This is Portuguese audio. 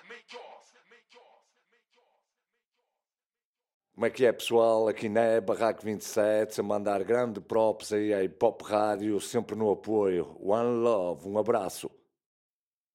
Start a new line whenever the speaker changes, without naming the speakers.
Como é que é, pessoal? Aqui na Barraco 27, a mandar grande props aí à Hip Hop Rádio, sempre no apoio. One Love, um abraço.